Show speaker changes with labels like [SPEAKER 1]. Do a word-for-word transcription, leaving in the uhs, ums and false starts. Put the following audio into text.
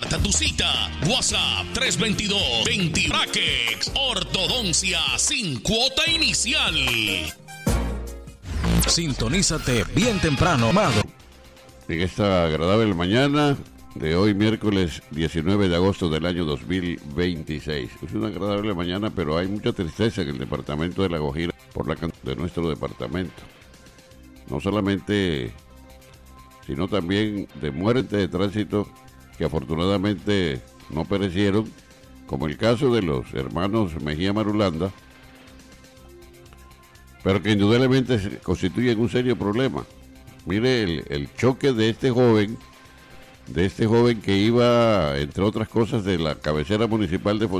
[SPEAKER 1] Aparta tu cita. WhatsApp tres dos dos, veinte Brackets. Ortodoncia sin cuota inicial.
[SPEAKER 2] Sintonízate bien temprano, amado.
[SPEAKER 3] En esta agradable mañana de hoy, miércoles diecinueve de agosto del año dos mil veintiséis. Es una agradable mañana, pero hay mucha tristeza en el departamento de La Guajira por la cantidad de nuestro departamento. No solamente, sino también de muerte de tránsito que afortunadamente no perecieron, como el caso de los hermanos Mejía Marulanda, pero que indudablemente constituyen un serio problema. Mire el, el choque de este joven, de este joven que iba, entre otras cosas, de la cabecera municipal de